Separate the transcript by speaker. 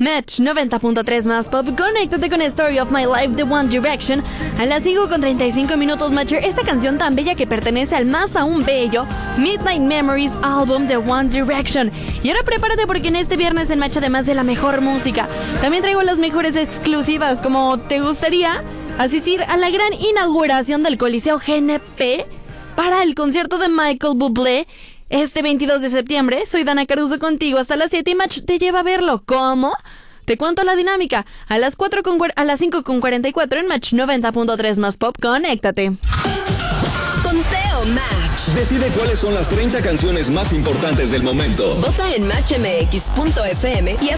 Speaker 1: Match 90.3 más pop. Conéctate con Story of My Life de One Direction. A las 5:35 minutos, Matcher. Esta canción tan bella que pertenece al más aún bello Midnight Memories álbum de One Direction. Y ahora prepárate porque en este viernes en Match, además de la mejor música, también traigo las mejores exclusivas. Como te gustaría asistir a la gran inauguración del Coliseo GNP para el concierto de Michael Bublé este 22 de septiembre. Soy Dana Caruso contigo hasta las 7 y Match te lleva a verlo. ¿Cómo? Te cuento la dinámica. A las 5:44 en Match 90.3 más pop. Conéctate.
Speaker 2: Conteo Match.
Speaker 3: Decide cuáles son las 30 canciones más importantes del momento.
Speaker 2: Vota en matchmx.fm y